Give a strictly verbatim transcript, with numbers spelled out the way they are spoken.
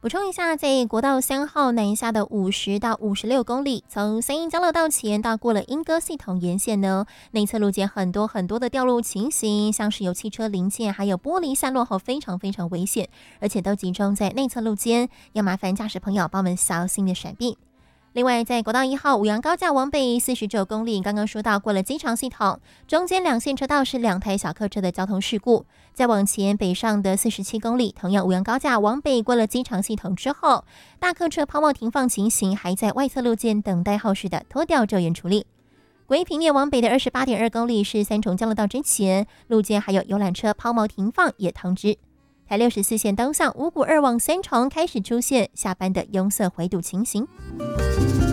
充一下，在国道三号南下的五十到五十六公里，从三鶯交流道前到过了莺歌系统沿线呢，内侧路肩很多很多的掉落情形，像是有汽车零件还有玻璃散落后，非常非常危险，而且都集中在内侧路肩，要麻烦驾驶朋友帮我们小心的闪避。另外，在国道一号五杨高架往北四十九公里，刚刚说到过了机场系统，中间两线车道是两台小客车的交通事故。再往前北上的四十七公里，同样五杨高架往北过了机场系统之后，大客车抛锚停放情形还在外侧路肩等待后续的拖吊救援处理。国一平面往北的二十八点二公里是三重交流道之前，路肩还有游览车抛锚停放也通知。台六十四线东向五股二往三重开始出现下班的拥塞回堵情形。